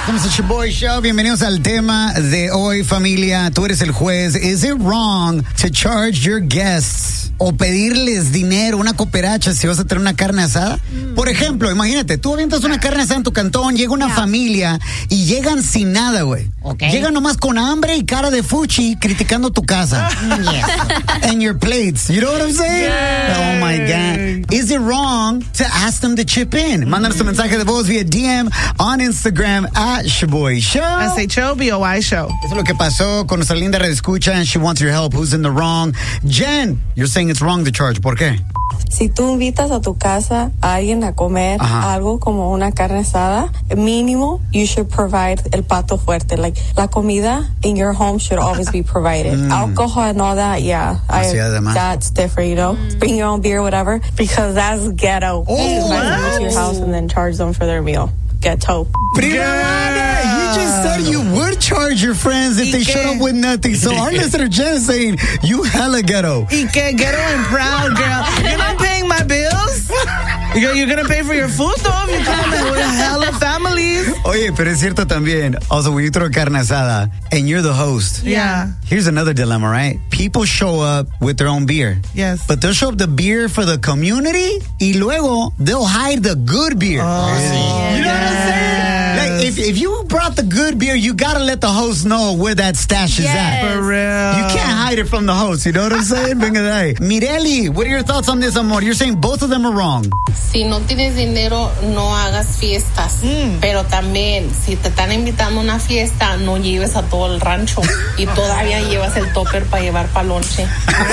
Somos el Shaboy Show. Bienvenidos al tema de hoy, familia. Tú eres el juez. Is it wrong to charge your guests o pedirles dinero, una cooperacha, si vas a tener una carne asada? Por ejemplo, imagínate, tú avientas una carne asada en tu cantón, llega una familia y llegan sin nada, güey. Okay. Llegan nomás con hambre y cara de fuchi criticando tu casa. Yes. And your plates. You know what I'm saying? Yes. Oh, my God. Is it wrong to ask them to chip in? Mándanos tu mensaje de voz vía DM on Instagram at Shaboy Show. SHOBOY Show. Eso es lo que pasó con nuestra linda redescucha, and she wants your help. Who's in the wrong? Jen, you're saying it's wrong to charge. ¿Por qué? Si tú invitas a tu casa a alguien a comer algo como una carne asada, mínimo, you should provide el plato fuerte. Like, la comida in your home should always be provided. Alcohol and all that, that's different, you know? Bring your own beer, whatever, because that's ghetto. Invite them to your house and then charge them for their meal. Ghetto. You just said you would charge your friends if they showed up with nothing. So our listener Jen is saying, you hella ghetto. Y que ghetto and proud, girl. You're not paying my bills? You're gonna pay for your food, though, if you come with hella families. Oye, pero es cierto también. Also, when you throw carne asada and you're the host. Yeah. Here's another dilemma, right? People show up with their own beer. Yes. But they'll show up the beer for the community y luego they'll hide the good beer. Oh, you know what I'm saying? Like, if you brought the good beer, you gotta let the host know where that stash is at. For real. You can't hide it from the host, you know what I'm saying? Venga de ahí. Mireli, what are your thoughts on this, amor? You're saying both of them are wrong. Si no tienes dinero, no hagas fiestas. Pero también, si te están invitando a una fiesta, no lleves a todo el rancho. Y todavía llevas el topper para llevar pa' lonche.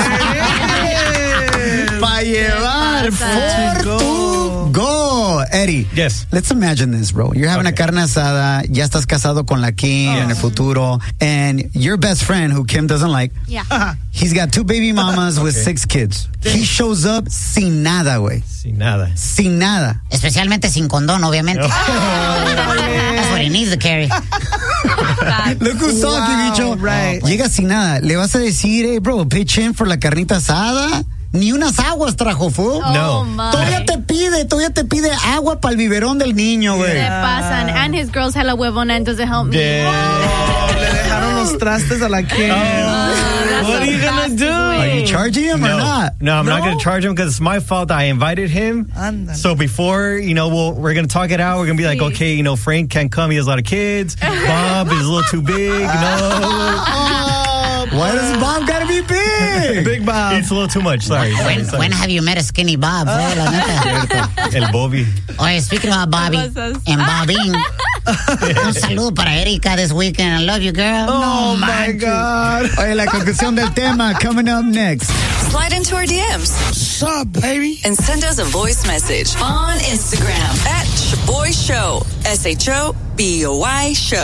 Para llevar for tu go. Eddie. Yes. Let's imagine this, bro. You're having a carne asada, ya estás casado con la Kim en el futuro, and your best friend, who Kim doesn't like, he's got 2 baby mamas with 6 kids. He shows up sin nada, güey. Sin nada. Sin nada. Especialmente sin condón, obviamente. That's what he needs to carry. Look who's talking, bicho. Right. Llega sin nada. ¿Le vas a decir, hey, bro, pitch in for la carnita asada? Ni unas aguas trajo, fool. No. Todavía te pide agua para el biberón del niño, güey. Se pasan. And his girl's hella huevona and doesn't help me. Le dejaron los trastes a la Kim. What are you gonna do? Are you charging him or not? No, I'm not going to charge him because it's my fault. I invited him. Ándale. So before, we're going to talk it out. We're going to be like, okay, Frank can't come. He has a lot of kids. Bob is a little too big, Why does Bob gotta be big? Big Bob. It's a little too much. Sorry. When have you met a skinny Bob? La neta. El Bobby. Oye, speaking about Bobby and Bobbing, un saludo para Erika this weekend. I love you, girl. Oh, my God. Oye, la conclusión del tema coming up next. Slide into our DMs. What's up, baby? And send us a voice message on Instagram at Shaboy Show. SHOBOY Show.